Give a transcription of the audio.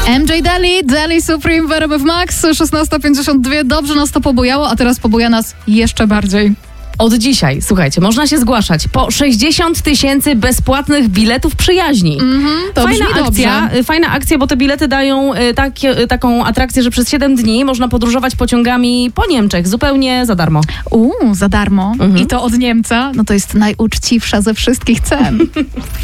MJ Daly Supreme w RMF Max, 16:52. Dobrze nas to pobujało, a teraz pobuja nas jeszcze bardziej. Od dzisiaj, słuchajcie, można się zgłaszać po 60 000 bezpłatnych biletów przyjaźni. To brzmi dobrze. Fajna akcja, bo te bilety dają taką atrakcję, że przez 7 dni można podróżować pociągami po Niemczech zupełnie za darmo. Za darmo. I to od Niemca, no to jest najuczciwsza ze wszystkich cen.